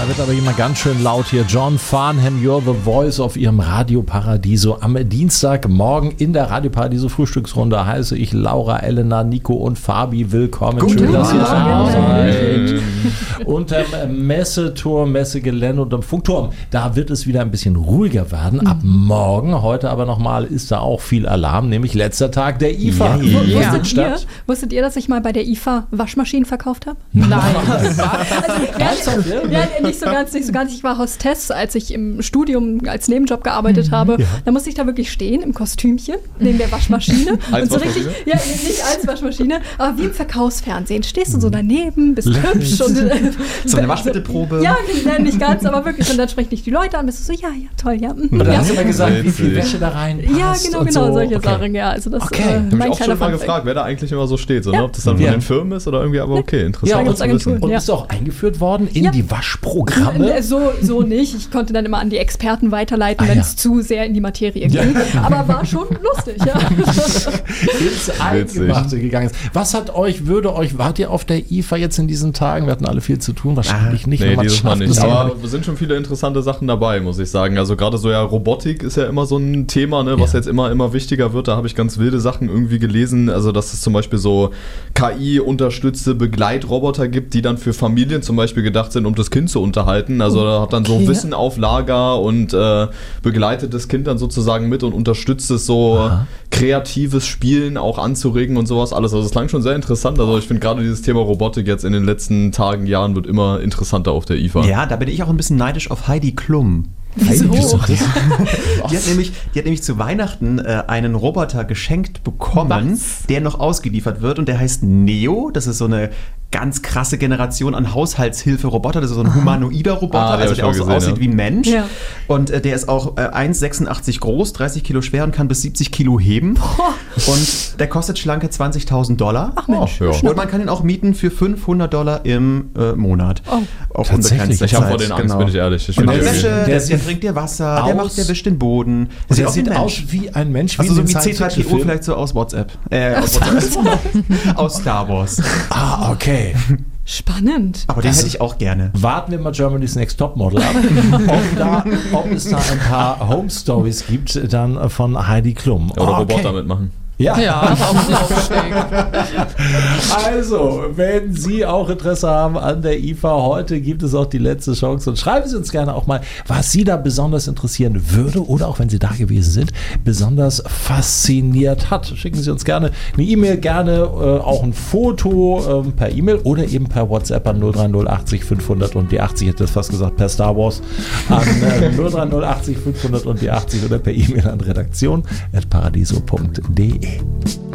Da wird aber jemand ganz schön laut hier. John Farnham, You're the Voice auf ihrem Radio Paradiso. Am Dienstagmorgen in der Radio Paradiso Frühstücksrunde heiße ich Laura, Elena, Nico und Fabi willkommen. Guten Schön, dass ihr Morgen. da seid. Unterm Messeturm, Messegelände und am Funkturm. Da wird es wieder ein bisschen ruhiger werden. Ab morgen, heute aber nochmal, ist da auch viel Alarm, nämlich letzter Tag der IFA. Wusstet ihr, dass ich mal bei der IFA Waschmaschinen verkauft habe? Nein. Ja, nicht so ganz. Ich war Hostess, als ich im Studium als Nebenjob gearbeitet habe. Ja. Da musste ich da wirklich stehen im Kostümchen neben der Waschmaschine. Als und so richtig, ja, nicht als Waschmaschine, aber wie im Verkaufsfernsehen. Stehst du so daneben, bist hübsch. Und, so eine Waschmittelprobe. Ja, nicht ganz, aber wirklich. Und dann sprechen dich die Leute an, bist du so, ja, toll, ja. Und dann hast du mal gesagt, wie viel Wäsche da rein passt. Ja, genau, solche Sachen. Ja, also das ich habe mich auch schon mal gefragt, wer da eigentlich immer so steht. So, ne? Ob das dann von den Firmen ist oder irgendwie, aber okay, interessant. Ja, und bist du auch eingeführt worden in die Waschprogramme? So nicht. Ich konnte dann immer an die Experten weiterleiten, wenn es zu sehr in die Materie ging. Ja. Aber war schon lustig, ja. Ins Eingemachte gegangen ist. Wart ihr auf der IFA jetzt in diesen Tagen? Wir hatten alle viel zu tun, wahrscheinlich nicht. Nee, dieses Mal nicht. Aber es sind schon viele interessante Sachen dabei, muss ich sagen. Also gerade so Robotik ist ja immer so ein Thema, ne, was jetzt immer wichtiger wird. Da habe ich ganz wilde Sachen irgendwie gelesen. Also dass es zum Beispiel so KI-unterstützte Begleitroboter gibt, die dann für Familien zum Beispiel gedacht sind, um das Kind zu unterhalten. Also da hat dann so Wissen auf Lager und begleitet das Kind dann sozusagen mit und unterstützt es so kreatives Spielen auch anzuregen und sowas alles. Also das klang schon sehr interessant. Also ich finde gerade dieses Thema Robotik jetzt in den letzten Tagen, Jahren wird immer interessanter auf der IFA. Ja, da bin ich auch ein bisschen neidisch auf Heidi Klum. Wieso? Die hat nämlich zu Weihnachten einen Roboter geschenkt bekommen, der noch ausgeliefert wird und der heißt Neo. Das ist so eine ganz krasse Generation an Haushaltshilfe-Roboter. Das ist so ein humanoider Roboter, der auch so aussieht wie ein Mensch. Ja. Und der ist auch 1,86 groß, 30 Kilo schwer und kann bis 70 Kilo heben. Und der kostet schlanke $20.000. Ach Mensch. Und man kann ihn auch mieten für $500 im Monat. Auf unbegrenzte Zeit. Ich habe vor den Angst, bin ich ehrlich. Der bringt dir Wasser, der wischt den Boden. Der sieht aus wie ein Mensch. Also so wie C3PO vielleicht so aus WhatsApp. Aus Star Wars. Okay. Spannend. Aber den hätte ich auch gerne. Warten wir mal Germany's Next Topmodel ab, ob es da ein paar Home Stories gibt dann von Heidi Klum. Oder Roboter mitmachen. Ja, aufsteigen. Also, wenn Sie auch Interesse haben an der IFA, heute gibt es auch die letzte Chance und schreiben Sie uns gerne auch mal, was Sie da besonders interessieren würde oder auch wenn Sie da gewesen sind, besonders fasziniert hat. Schicken Sie uns gerne eine E-Mail, gerne auch ein Foto per E-Mail oder eben per WhatsApp an 03080 500 und die 80, hätte das fast gesagt, per Star Wars an 03080 500 und die 80 oder per E-Mail an redaktion@paradiso.de.